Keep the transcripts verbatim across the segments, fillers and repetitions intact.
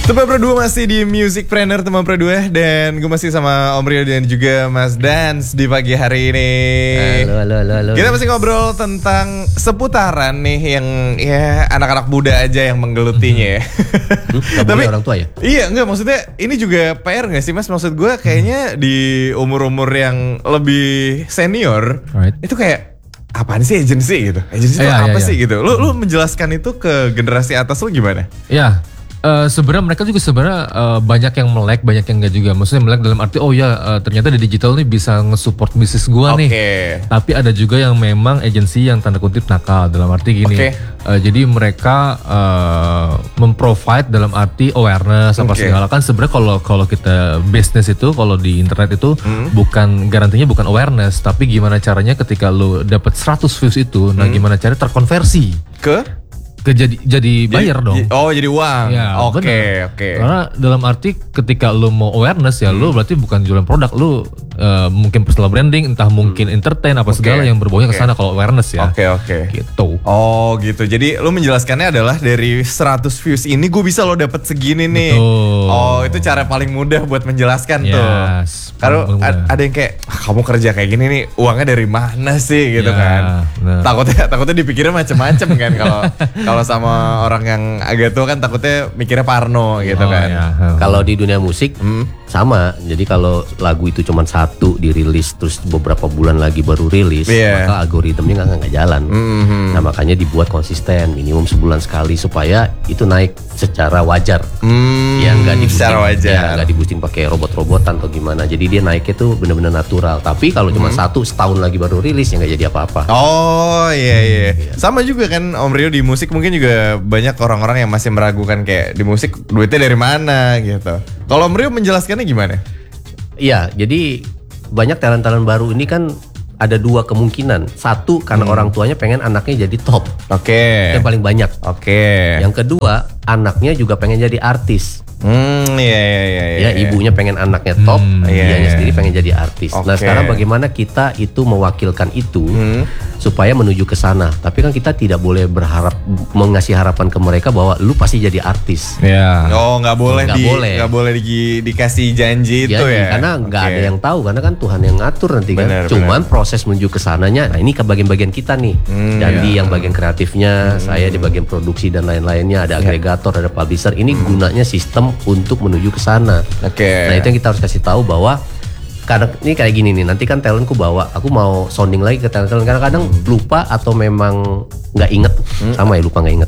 Teman berdua masih di Musicpreneur teman berdua. Dan gue masih sama Om Rio dan juga Mas Dance di pagi hari ini. Halo, halo, halo, halo. Kita masih ngobrol tentang seputaran nih yang ya anak-anak muda aja yang menggelutinya ya. Hmm, Tapi orang tua ya? Iya enggak, maksudnya ini juga P R gak sih Mas? Maksud gue kayaknya di umur-umur yang lebih senior, Right. itu kayak apaan sih agency gitu? Agency itu Iya, apa iya, sih iya. gitu? Lu lu menjelaskan itu ke generasi atas lu gimana? Ya, eh, sebenarnya mereka juga sebenarnya eh, banyak yang melek, banyak yang enggak juga. Maksudnya melek dalam arti, oh ya eh, ternyata di digital nih bisa nge-support bisnis gua Oke. nih. Tapi ada juga yang memang agensi yang tanda kutip nakal dalam arti gini. Oke. eh, jadi mereka eh, memprovide dalam arti awareness apa Oke. segala kan sebenarnya kalau kalau kita bisnis itu kalau di internet itu Hmm. bukan garantinya bukan awareness, tapi gimana caranya ketika lu dapat seratus views itu, nah Hmm. gimana caranya terkonversi Ke ke jadi jadi bayar dong. Oh, jadi uang. Ya, Oke, bener. oke. Karena dalam arti ketika lu mau awareness ya, lu berarti bukan jualan produk, lu eh, mungkin personal branding, entah mungkin entertain apa Oke, segala yang berbaunya oke. ke sana kalau awareness ya. Oke, oke. Gitu. Oh gitu, jadi lu menjelaskannya adalah dari seratus views ini gue bisa lo dapet segini nih. Betul. Oh itu cara paling mudah buat menjelaskan tuh. Yes, Kalau paling mudah. a- ada yang kayak ah, kamu kerja kayak gini nih uangnya dari mana sih gitu Ya, kan. bener. Takutnya takutnya dipikirnya macem-macem kan kalau kalau sama orang yang agak tua kan takutnya mikirnya parno gitu Oh, kan. ya. Kalau di dunia musik Hmm. sama, jadi kalau lagu itu cuma satu dirilis terus beberapa bulan lagi baru rilis, Iya. maka algoritmanya nggak nggak jalan. Mhm. Nah makanya dibuat konsisten, minimum sebulan sekali supaya itu naik secara wajar. Hmm, Ya nggak diboosting, secara wajar. ya nggak diboosting pakai robot-robotan atau gimana. Jadi dia naiknya tuh benar-benar natural. Tapi kalau cuma satu setahun lagi baru rilis ya nggak jadi apa-apa. Oh iya iya. Sama juga kan Om Rio di musik mungkin juga banyak orang-orang yang masih meragukan kayak di musik duitnya dari mana gitu. Kalau Om Rio menjelaskannya gimana? Iya, jadi banyak talent-talent baru ini kan ada dua kemungkinan. Satu karena orang tuanya pengen anaknya jadi top, Oke. yang paling banyak. Oke. Yang kedua, anaknya juga pengen jadi artis. Hmm iya iya iya. Ya, ibunya pengen anaknya top, Hmm, iya, dianya iya. sendiri pengen jadi artis. Nah, Oke. sekarang bagaimana kita itu mewakilkan itu Hmm. supaya menuju ke sana. Tapi kan kita tidak boleh berharap mengasih harapan ke mereka bahwa lu pasti jadi artis. Ya. Oh nggak boleh Nggak di boleh. nggak boleh di- dikasih janji itu Jadi, ya. karena nggak Oke. ada yang tahu, karena kan Tuhan yang ngatur nanti kan. Benar, Cuman proses menuju ke sananya, nah ini ke bagian-bagian kita nih. Hmm, Dandi iya. yang bagian kreatifnya, saya di bagian produksi dan lain-lainnya, ada agregator, ada publisher. Ini Hmm. gunanya sistem untuk menuju ke sana. Oke. Nah itu yang kita harus kasih tahu bahwa kadang ini kayak gini nih, nanti kan talentku bawa, aku mau sounding lagi ke talent-talent, kadang-kadang lupa atau memang nggak inget, sama ya lupa nggak inget.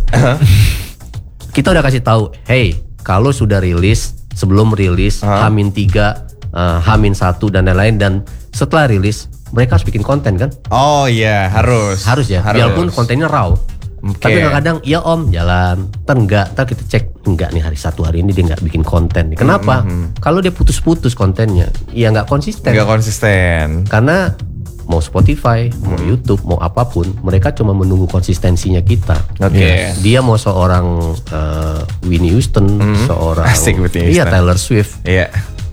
Kita udah kasih tahu, hey kalau sudah rilis, sebelum rilis, Hah? Hamin tiga, eh, Hamin satu dan lain-lain, dan setelah rilis mereka harus bikin konten kan, Oh iya harus. harus ya, Harus. biarpun kontennya raw. Oke. Tapi kadang-kadang ya om jalan, ntar enggak, ntar kita cek enggak nih hari satu hari ini dia nggak bikin konten. Kenapa? Kalau dia putus-putus kontennya, ya nggak konsisten. Nggak konsisten. Karena mau Spotify, mau YouTube, mau apapun, mereka cuma menunggu konsistensinya kita. Oke. Ya, dia mau seorang uh, Whitney Houston, seorang Asik Whitney iya Houston. Taylor Swift, Iya.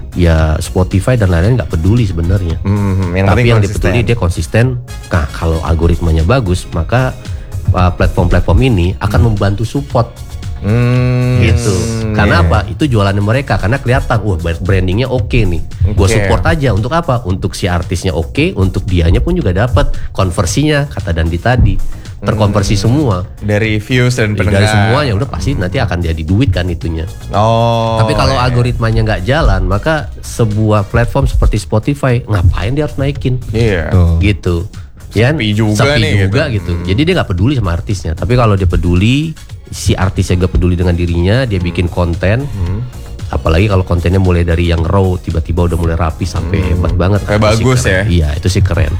ya Spotify dan lain-lain nggak peduli sebenarnya. Hmm, yang Tapi penting yang konsisten. dipeduli dia konsisten. Nah, kalau algoritmanya bagus, maka uh, platform-platform ini akan membantu support Hmm, gitu. Karena iya. apa? Itu jualannya mereka. Karena kelihatan, wah brandingnya oke nih. Gue Oke. support aja. Untuk apa? Untuk si artisnya oke, untuk dianya pun juga dapat konversinya. Kata Dandi tadi, terkonversi semua. Dari views dan pendengar. Dari semuanya udah pasti nanti akan jadi duit kan itunya. Oh. Tapi kalau iya. algoritmanya nggak jalan, maka sebuah platform seperti Spotify ngapain dia harus naikin? Iya. Tuh. Gitu. Ya, Sepi juga sepi nih, juga gitu. gitu. Jadi dia nggak peduli sama artisnya. Tapi kalau dia peduli, si artisnya gak peduli dengan dirinya, dia bikin konten. Apalagi kalau kontennya mulai dari yang raw, tiba-tiba udah mulai rapi sampai hebat banget. Kayak Itu sih bagus keren. ya? Iya, itu sih keren.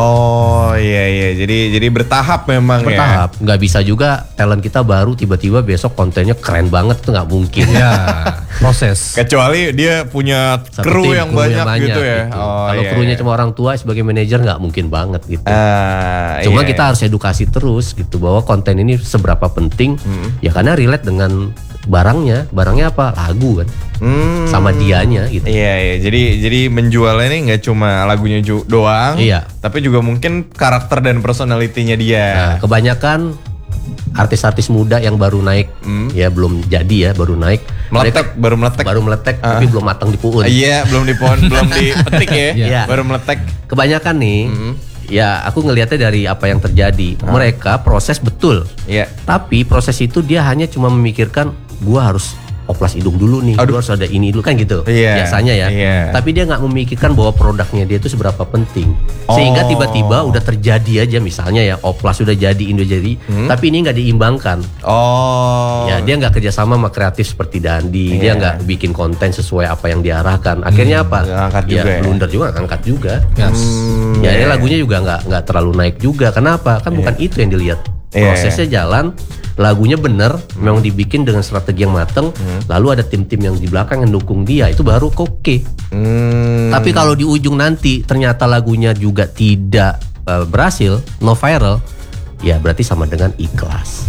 Oh iya iya. Jadi jadi bertahap memang ya. Bertahap, nggak bisa juga talent kita baru tiba-tiba besok kontennya keren banget, itu nggak mungkin. Ya, proses. Kecuali dia punya Satu kru tim, yang krunya banyak, gitu ya. gitu. Oh, Kalau iya, krunya iya. cuma orang tua sebagai manajer nggak mungkin banget gitu. Ah, Cuma iya. kita harus edukasi terus gitu bahwa konten ini seberapa penting. Ya karena relate dengan barangnya. Barangnya apa? Lagu kan. Hmm. Sama dianya gitu. Iya iya. Jadi jadi menjualnya ini nggak cuma lagunya ju- doang. Iya. Tapi juga mungkin karakter dan personalitinya dia. Nah, kebanyakan artis-artis muda yang baru naik, ya belum jadi ya, baru naik. Meletek, Mereka baru meletek. baru meletek, tapi belum matang di puun. Iya, belum dipon, belum dipetik ya. Iya. Baru meletek. Kebanyakan nih, ya aku ngelihatnya dari apa yang terjadi. Mereka proses betul, Iya. tapi proses itu dia hanya cuma memikirkan, gua harus oplas hidung dulu nih, gua harus ada ini dulu kan gitu. Iya, Biasanya ya. iya. Tapi dia nggak memikirkan bahwa produknya dia itu seberapa penting. Sehingga Oh. tiba-tiba udah terjadi aja misalnya ya oplas sudah jadi, Indo jadi, tapi ini nggak diimbangkan. Oh. Ya dia nggak kerjasama sama kreatif seperti Dandi, dia Iya. nggak bikin konten sesuai apa yang diarahkan. Akhirnya apa? nggak angkat juga ya. Blunder juga, nggak angkat juga. Yes. Ya ini lagunya juga nggak nggak terlalu naik juga. Kenapa? Kan bukan itu yang dilihat. Iya, Prosesnya jalan, lagunya bener, memang dibikin dengan strategi yang mateng. Lalu ada tim-tim yang di belakang yang dukung dia, itu baru oke. Hmm. Tapi kalau di ujung nanti ternyata lagunya juga tidak uh, berhasil, no viral, ya berarti sama dengan ikhlas.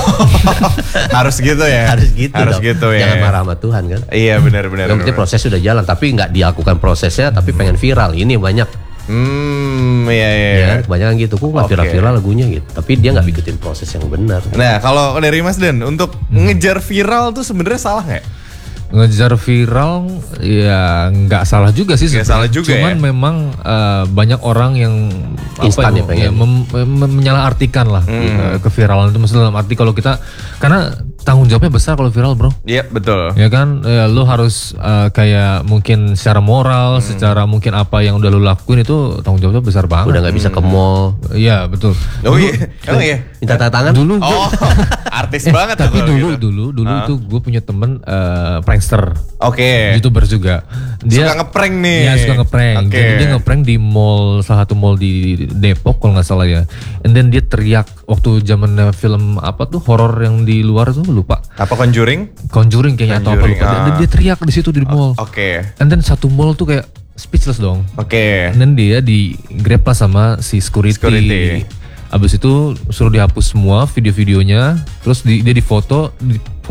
Harus gitu ya. Harus gitu Harus dong. gitu ya. Jangan marah sama Tuhan kan. Iya, benar benar. Yang penting benar. proses sudah jalan, tapi nggak dilakukan prosesnya, tapi pengen viral. Ini banyak. Hmm, iya iya. Ya, iya. kebanyakan gitu, kok nggak Oke. viral-viral lagunya gitu. Tapi dia nggak bikin proses yang benar. Nah, kalau dari Mas Den, untuk ngejar viral tuh sebenarnya salah nggak? Ngejar viral ya nggak salah juga sih Nggak sebenarnya. salah juga Cuman ya. memang eh, banyak orang yang Instan ya pengen. mem- mem- menyalahartikan lah Hmm. eh, keviralan itu, maksudnya dalam arti kalau kita, karena tanggung jawabnya besar kalau viral bro. Iya, betul. Ya kan, ya, lu harus eh, kayak mungkin secara moral, Hmm. secara mungkin apa yang udah lu lakuin itu tanggung jawabnya besar banget. Udah nggak bisa ke mall, Iya betul. Oh iya. Oh iya. minta tanda tangan. Dulu gua- Oh, artis banget tapi tuh kalau dulu gitu. dulu dulu itu gue punya temen eh, prankster, Oke. YouTuber juga. Dia Suka ngeprank nih. Iya suka ngeprank. Oke. Jadi dia ngeprank di mall, salah satu mall di Depok kalau nggak salah ya. And then dia teriak waktu zaman film apa tuh horor yang di luar tuh lupa. Apa Conjuring? Conjuring kayaknya atau apa Conjuring, lupa. Dan ah. dia teriak di situ di mall. Oke. And then satu mall tuh kayak speechless dong. Oke. And then dia di grab lah sama si security. Security. Abis itu suruh dihapus semua video-videonya. Terus di, dia difoto, di